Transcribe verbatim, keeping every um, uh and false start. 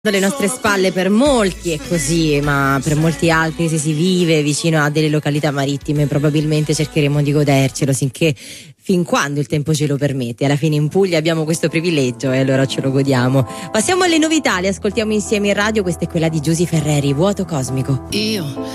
alle nostre spalle per molti è così, ma per molti altri, se si vive vicino a delle località marittime, probabilmente cercheremo di godercelo finché fin quando il tempo ce lo permette. Alla fine in Puglia abbiamo questo privilegio e allora ce lo godiamo. Passiamo alle novità, le ascoltiamo insieme in radio. Questa è quella di Giusy Ferreri, Vuoto Cosmico. Io